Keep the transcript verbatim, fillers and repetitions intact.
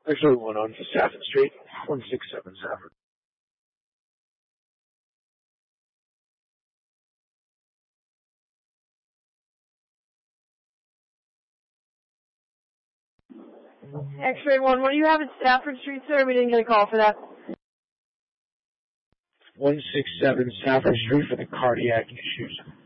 Actually, one on Stafford Street, one six seven Stafford. X-ray one, what do you have at Stafford Street, sir? We didn't get a call for that. one six seven Stafford Street for the cardiac issues.